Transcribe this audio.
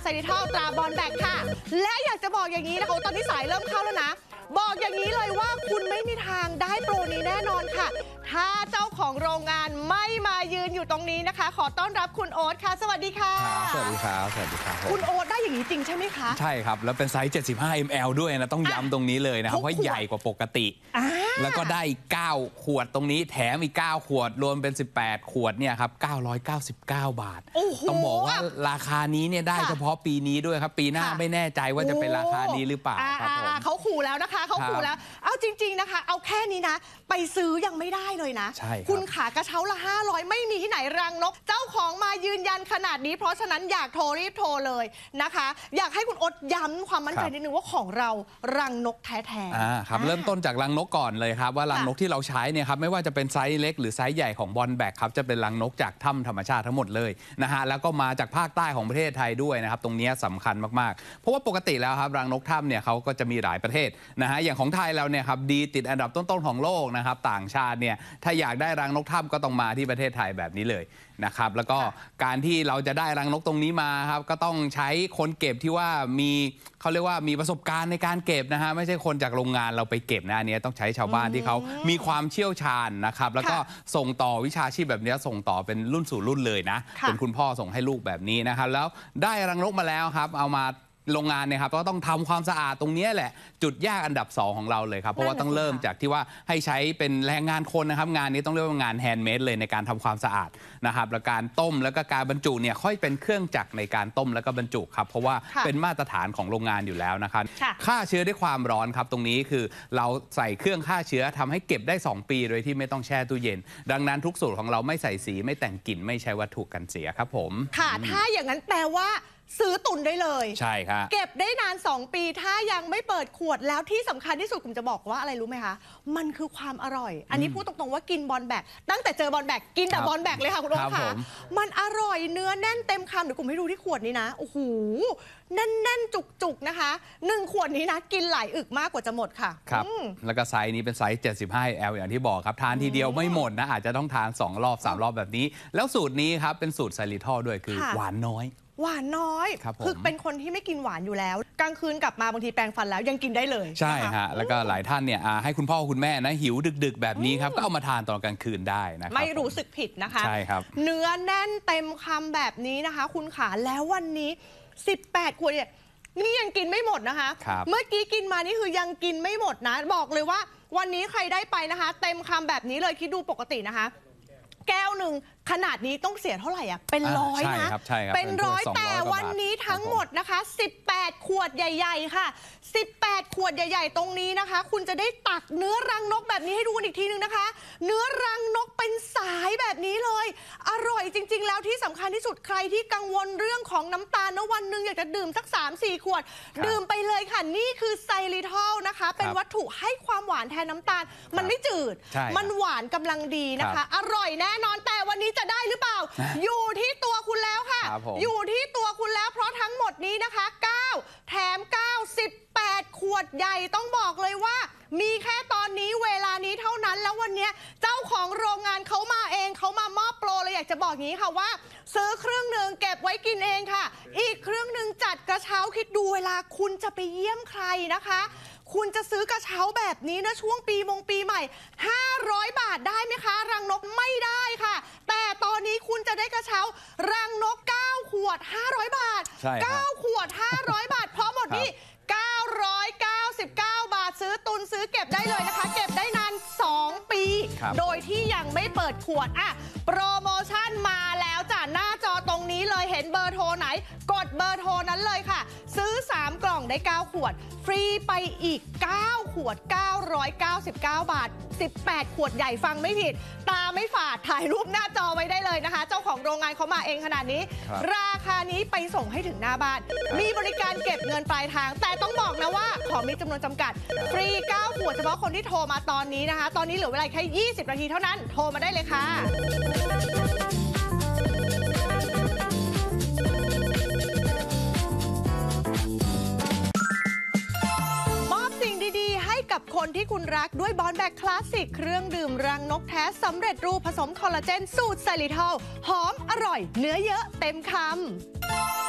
ซริทอลตราบอลแบกค่ะและอยากจะบอกอย่างนี้นะคะตอนที่สายเริ่มเข้าแล้วนะบอกอย่างนี้เลยว่าคุณไม่มีทางได้โปรนี้แน่นอนค่ะถ้าเจ้าของโรงงานไม่มายืนอยู่ตรงนี้นะคะขอต้อนรับคุณโอ๊ตค่ะสวัสดีค่ะสวัสดีครับสวัสดีครับคุณโอ๊ตได้อย่างนี้จริงใช่ไหมคะใช่ครับแล้วเป็นไซส์75 ml ด้วยนะต้องย้ำตรงนี้เลยนะครับเพราะใหญ่กว่าปกติแล้วก็ได้9ขวดตรงนี้แถมอีก9ขวดรวมเป็น18ขวดเนี่ยครับ999 บาทต้องบอกว่าราคานี้เนี่ยได้เฉพาะปีนี้ด้วยครับปีหน้าไม่แน่ใจว่าจะเป็นราคานี้หรือเปล่าครับผมเขาขู่แล้วนะคะเขาขู่แล้วเอาจริงๆนะคะเอาแค่นี้นะไปซื้อยังไม่ได้เลยนะคุณขากระเช้าละ500ไม่มีที่ไหนรังนกเจ้าของมายืนยันขนาดนี้เพราะฉะนั้นอยากโทรรีบโทรเลยนะคะอยากให้คุณโอ๊ตย้ำความมั่นใจนิดนึงว่าของเรารังนกแท้ๆครับเริ่มต้นจากรังนกก่อนเลยครับว่ารังนกที่เราใช้เนี่ยครับไม่ว่าจะเป็นไซส์เล็กหรือไซส์ใหญ่ของบอลแบกครับจะเป็นรังนกจากถ้ำธรรมชาติทั้งหมดเลยนะฮะแล้วก็มาจากภาคใต้ของประเทศไทยด้วยนะครับตรงนี้สำคัญมากๆเพราะว่าปกติแล้วครับรังนกถ้ำเนี่ยเขาก็จะมีหลายประเทศนะฮะอย่างของไทยเราเนี่ยครับดีติดอันดับต้นๆของโลกนะครับต่างชาติเนี่ยถ้าอยากได้รังนกถ้ำก็ต้องมาที่ประเทศไทยแบบนี้เลยนะครับแล้วก็การที่เราจะได้รังนกตรงนี้มาครับก็ต้องใช้คนเก็บที่ว่ามีเขาเรียกว่ามีประสบการณ์ในการเก็บนะฮะไม่ใช่คนจากโรงงานเราไปเก็บนะอันนี้ต้องใช้ชาวบ้านที่เขามีความเชี่ยวชาญนะครับแล้วก็ส่งต่อวิชาชีพแบบนี้ส่งต่อเป็นรุ่นสู่รุ่นเลยนะเป็นคุณพ่อส่งให้ลูกแบบนี้นะครับแล้วได้รังนกมาแล้วครับเอามาโรงงานเนี่ยครับก็ต้องทำความสะอาดตรงนี้แหละจุดยากอันดับ2ของเราเลยครับเพราะว่าต้องเริ่มจากที่ว่าให้ใช้เป็นแรงงานคนนะครับงานนี้ต้องเรียกว่างานแฮนด์เมดเลยในการทำความสะอาดนะครับแล้วการต้มแล้วก็การบรรจุเนี่ยค่อยเป็นเครื่องจักรในการต้มแล้วก็บรรจุครับเพราะว่าเป็นมาตรฐานของโรงงานอยู่แล้วนะครับฆ่าเชื้อด้วยความร้อนครับตรงนี้คือเราใส่เครื่องฆ่าเชื้อทำให้เก็บได้2 ปีโดยที่ไม่ต้องแช่ตู้เย็นดังนั้นทุกสูตรของเราไม่ใส่สีไม่แต่งกลิ่นไม่ใช้วัตถุกันเสียครับผมค่ะถ้าอย่างนั้นแปลว่าซื้อตุนได้เลยใช่ครับเก็บได้นาน2 ปีถ้ายังไม่เปิดขวดแล้วที่สำคัญที่สุดผมจะบอกว่าอะไรรู้ไหมคะมันคือความอร่อยอันนี้พูดตรงๆว่ากินบอลแบกตั้งแต่เจอบอลแบกกินแต่บอลแบกเลยค่ะคุณโอ๊ตค่ะมันอร่อยเนื้อแน่นเต็มคำเดี๋ยวผมให้ดูที่ขวดนี้นะโอ้โหแน่นๆจุกๆนะคะ1 ขวดนี้นะกินหลายอึกมากกว่าจะหมดค่ะครับแล้วก็ไซส์นี้เป็นไซส์75 ml อย่างที่บอกครับทานทีเดียวไม่หมดนะอาจจะต้องทาน2 รอบ 3 รอบแบบนี้แล้วสูตรนี้ครับเป็นสูตรไซริทอลด้วยคือหวานน้อยหวานน้อยคือเป็นคนที่ไม่กินหวานอยู่แล้วกลางคืนกลับมาบางทีแปรงฟันแล้วยังกินได้เลยใช่ฮะแล้วก็หลายท่านเนี่ยให้คุณพ่อคุณแม่นะหิวดึกๆแบบนี้ครับก็เอามาทานตอนกลางคืนได้นะครับไม่รู้สึกผิดนะคะใช่ครับเนื้อแน่นเต็มคำแบบนี้นะคะคุณขาแล้ววันนี้18 ขวดเนี่ยนี่ยังกินไม่หมดนะคะเมื่อกี้กินมานี่คือยังกินไม่หมดนะบอกเลยว่าวันนี้ใครได้ไปนะคะเต็มคำแบบนี้เลยคิดดูปกตินะคะแก้วหนึ่งขนาดนี้ต้องเสียเท่าไหร่อ่ะเป็นร้อยนะเป็นร้อยแต่วันนี้ทั้งหมดนะคะ18 ขวดใหญ่ๆค่ะ18 ขวดใหญ่ๆตรงนี้นะคะคุณจะได้ตักเนื้อรังนกแบบนี้ให้ดูอีกทีนึงนะคะเนื้อรังนกเป็นสายแบบนี้เลยอร่อยจริงๆแล้วที่สำคัญที่สุดใครที่กังวลเรื่องของน้ำตาลนะวันหนึ่งอยากจะดื่มสัก 3-4 ขวดดื่มไปเลยค่ะนี่คือไซริทอลนะคะเป็นวัตถุให้ความหวานแทนน้ำตาลมันไม่จืดมันหวานกำลังดีนะคะอร่อยแน่นอนแต่วันนี้จะได้หรือเปล่าอยู่ที่ตัวคุณแล้วค่ะอยู่ที่ตัวคุณแล้วเพราะทั้งหมดนี้นะคะ9แถม9 18 ขวดใหญ่ต้องบอกเลยว่ามีแค่ตอนนี้เวลานี้เท่านั้นแล้ววันนี้เจ้าของโรงงานเขามาเองเขามามอบโปรเลยอยากจะบอกงี้ค่ะว่าซื้อครึ่งหนึ่งเก็บไว้กินเองค่ะอีกครึ่งหนึ่งจัดกระเช้าคิดดูเวลาคุณจะไปเยี่ยมใครนะคะคุณจะซื้อกระเช้าแบบนี้นะช่วงปีใหม่500 บาทได้ไหมคะรังนกไม่ได้ค่ะแต่ตอนนี้คุณจะได้กระเช้ารังนก9 ขวด500 บาท9 ขวด500 บาทพร้อมหมดนี่999 บาทซื้อตุนซื้อเก็บได้เลยนะคะเก็บได้นาน2 ปีโดยที่ยังไม่เปิดขวดโปรโมชั่นมาแล้วจ้ะหน้าจอตรงนี้เลยเห็นเบอร์โทรไหนกดเบอร์โทรนั้นเลยค่ะซื้อ3 กล่องได้9 ขวดฟรีไปอีก9 ขวด999 บาท18 ขวดใหญ่ฟังไม่ผิดตาไม่ฝาดถ่ายรูปหน้าจอไว้ได้เลยนะคะเจ้าของโรงงานเขามาเองขนาดนี้ราคานี้ไปส่งให้ถึงหน้าบ้านมีบริการเก็บเงินปลายทางแต่ต้องบอกนะว่าของมีจำนวนจำกัดฟรี9 ขวดเฉพาะคนที่โทรมาตอนนี้นะคะตอนนี้เหลือเวลาแค่20 นาทีเท่านั้นโทรมาได้เลยค่ะกับคนที่คุณรักด้วยบอลแบกคลาสสิกเครื่องดื่มรังนกแท้สำเร็จรูปผสมคอลลาเจนสูตรไซริทอลหอมอร่อยเนื้อเยอะเต็มคำ